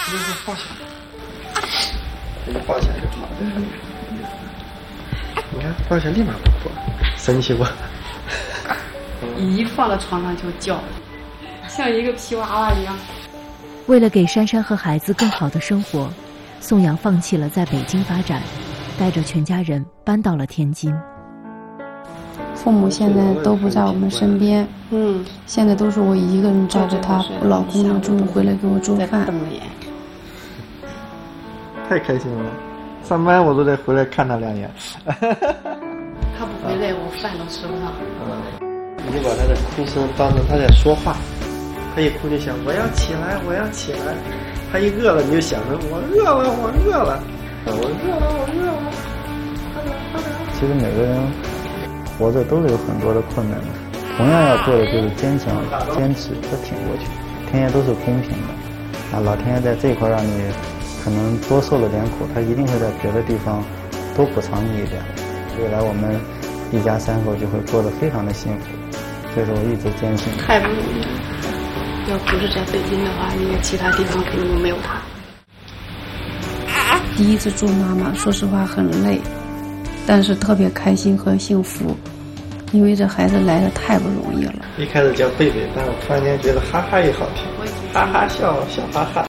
就是放下，一放下就好。你看放下立马不哭，神奇不？ 一放到床上就叫，像一个皮娃娃一样。 为了给珊珊和孩子更好的生活，宋阳放弃了在北京发展，带着全家人搬到了天津。 父母现在都不在我们身边，现在都是我一个人照顾他，我老公呢中午回来给我做饭。 太开心了，上班我都得回来看他2眼。 他不回来，我饭都吃不上。 你就把他的哭声当成他在说话，他一哭就想我要起来，我要起来。他一饿了，你就想着我饿了，我饿了，我饿了，我饿了。 其实每个人活着都是有很多的困难的，同样要做的就是坚强、坚持和挺过去。天爷都是公平的，老天爷在这一块让你可能多受了点苦，他一定会在别的地方多补偿你一点。未来我们一家3口就会过得非常的幸福，所以说我一直坚信。 太不容易了，要不是在北京的话，应该其他地方肯定都没有他。第一次做妈妈，说实话很累，但是特别开心和幸福，因为这孩子来的太不容易了。 一开始叫贝贝，但我突然间觉得哈哈也好听，哈哈笑，笑哈哈。